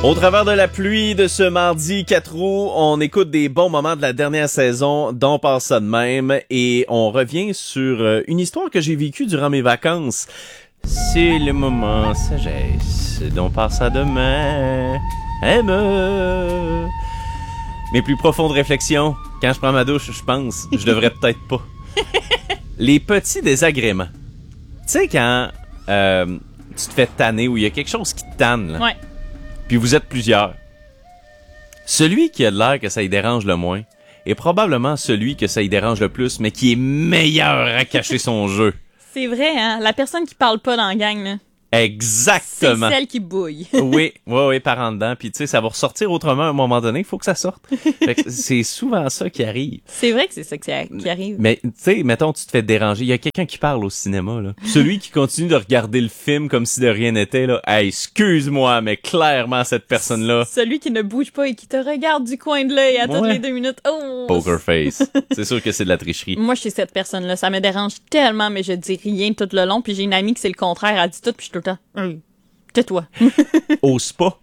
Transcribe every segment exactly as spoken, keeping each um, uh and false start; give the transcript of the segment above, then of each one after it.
Au travers de la pluie de ce mardi quatre août, on écoute des bons moments de la dernière saison d'On passe ça de même et on revient sur une histoire que j'ai vécue durant mes vacances. C'est le moment sagesse d'On passe ça demain. Aime. Mes plus profondes réflexions, quand je prends ma douche, je pense, je devrais peut-être pas. Les petits désagréments. Tu sais, quand euh, tu te fais tanner ou il y a quelque chose qui te tanne, là. Ouais. Puis vous êtes plusieurs. Celui qui a de l'air que ça y dérange le moins est probablement celui que ça y dérange le plus, mais qui est meilleur à cacher son jeu. C'est vrai, hein? La personne qui parle pas dans la gang, là. Exactement. C'est celle qui bouille. Oui, oui, oui, par en dedans. Puis tu sais, ça va ressortir autrement à un moment donné. Il faut que ça sorte. Fait que c'est souvent ça qui arrive. C'est vrai que c'est ça qui arrive. Mais tu sais, mettons, tu te fais déranger. Il y a quelqu'un qui parle au cinéma, là. Celui qui continue de regarder le film comme si de rien n'était, là. Hey, excuse-moi, mais clairement, cette personne-là... Celui qui ne bouge pas et qui te regarde du coin de l'œil à Ouais. toutes les deux minutes. Oh! Poker face. C'est sûr que c'est de la tricherie. Moi, je suis cette personne-là. Ça me dérange tellement, mais je dis rien tout le long. Puis j'ai une amie qui c'est le contraire. Elle dit tout, puis je suis tout le temps... Hey, tais-toi. Au spa.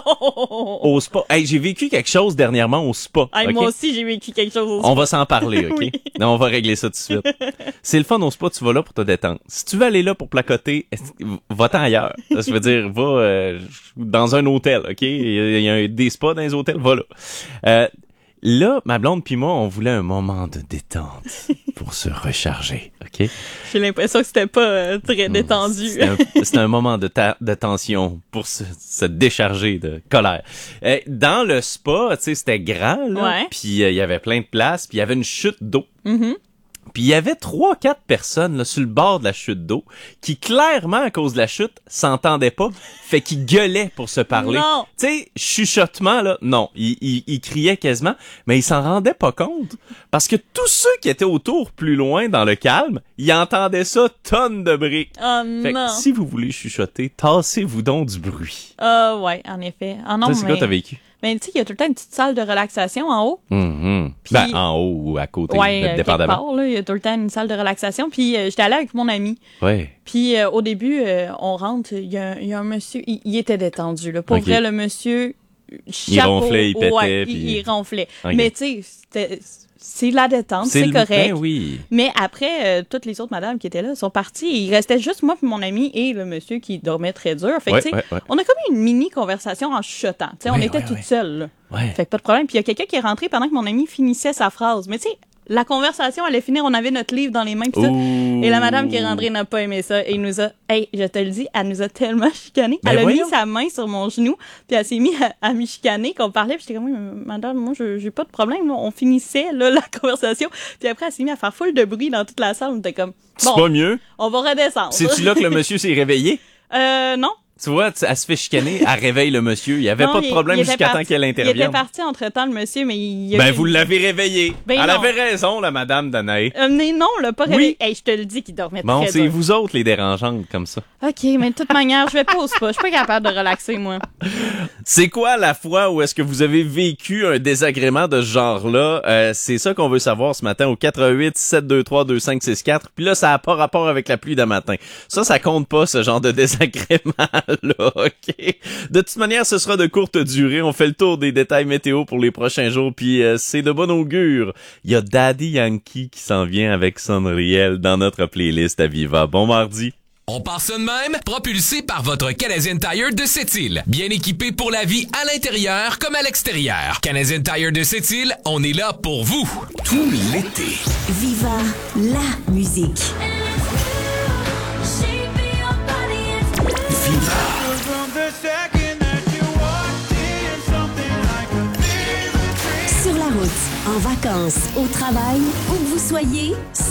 Au spa. Hey, j'ai vécu quelque chose dernièrement au spa. Hey, okay? Moi aussi, j'ai vécu quelque chose au spa. On va s'en parler, OK? Oui. Non, on va régler ça tout de suite. C'est le fun au spa, tu vas là pour te détendre. Si tu veux aller là pour placoter, va-t'en ailleurs. Ça veut dire, va euh, dans un hôtel, OK? Il y a un, des spas dans les hôtels, va là. Euh, là, ma blonde pis moi, on voulait un moment de détente pour se recharger, OK? J'ai l'impression que c'était pas euh, très détendu. C'était un, c'était un moment de, ta, de tension pour se, se décharger de colère. Euh, dans le spa, tu sais, c'était grand, là. Ouais. Puis il euh, y avait plein de places, puis il y avait une chute d'eau. Mm-hmm. Puis il y avait trois, quatre personnes là, sur le bord de la chute d'eau qui, clairement, à cause de la chute, s'entendaient pas, fait qu'ils gueulaient pour se parler. Non. Tu sais, chuchotement, là, non, ils, ils, ils criaient quasiment, mais ils s'en rendaient pas compte. Parce que tous ceux qui étaient autour, plus loin, dans le calme, ils entendaient ça tonnes de briques. Oh Fait non. que si vous voulez chuchoter, tassez-vous donc du bruit. Ah euh, ouais, en effet. Ah non, Ça, c'est mais... quoi t'as vécu? Mais tu sais, il y a tout le temps une petite salle de relaxation en haut. Mm-hmm. Puis- Ben, en haut ou à côté, Ouais, euh, quelque dépendamment. part, là, il y a tout le temps une salle de relaxation. Puis euh, j'étais allée avec mon ami. Ouais. Puis euh, au début, euh, on rentre, il y, a- il y a un monsieur, il, il était détendu. Là. Pour Ok. vrai, le monsieur, chapeau, Il ronflait, il pétait, ouais, puis- il, il ronflait. Ok. Mais tu sais, c'était- c'est la détente, c'est, le- correct. Ben oui. Mais après, euh, toutes les autres madames qui étaient là sont parties. Il restait juste moi puis mon ami et le monsieur qui dormait très dur. Fait que, Ouais, tu sais, ouais, ouais. on a comme eu une mini conversation en chuchotant. Tu sais, on Ouais, était ouais, toutes ouais. seules. Là. Ouais. Fait que pas de problème. Puis il y a quelqu'un qui est rentré pendant que mon ami finissait sa phrase. Mais tu sais, la conversation allait finir, on avait notre livre dans les mains pis ça. Ouh. Et la madame qui est rentrée n'a pas aimé ça et il nous a, hey, je te le dis, elle nous a tellement chicané. Ben elle a voyons. mis sa main sur mon genou puis elle s'est mise à, à me chicaner qu'on parlait puis j'étais comme, oui, madame, moi je, j'ai pas de problème, là. On finissait là la conversation puis après elle s'est mise à faire full de bruit dans toute la salle. On était comme, C'est bon, pas mieux? on va redescendre. C'est-tu là que le monsieur s'est réveillé? Euh, non. Tu vois, tu- elle se fait chicaner, elle réveille le monsieur. Il y avait Non, pas de il- problème il était jusqu'à temps parti- qu'elle Il était intervienne. parti entre-temps, le monsieur, mais il... il a Ben, fait- vous l'avez réveillé. Ben Elle non. avait raison, la madame Danae. Euh, mais non, on l'a pas Oui. réveillé. Hey, je te le dis qu'il dormait Bon, très c'est dur. vous autres les dérangeantes comme ça. OK, mais de toute manière, je vais pas au spa. Je suis pas capable de relaxer, moi. C'est quoi la fois où est-ce que vous avez vécu un désagrément de ce genre-là? Euh, c'est ça qu'on veut savoir ce matin au quatre un huit sept deux trois deux cinq six quatre. Puis là, ça n'a pas rapport avec la pluie d'un matin. Ça, ça compte pas, ce genre de désagrément-là, OK? De toute manière, ce sera de courte durée. On fait le tour des détails météo pour les prochains jours, puis euh, c'est de bon augure. Il y a Daddy Yankee qui s'en vient avec son réel dans notre playlist à Viva. Bon mardi. On part ça de même, propulsé par votre Canadian Tire de Sept-Îles. Bien équipé pour la vie à l'intérieur comme à l'extérieur. Canadian Tire de Sept-Îles, on est là pour vous. Tout l'été. Viva la musique. Sur la route, en vacances, au travail, où que vous soyez,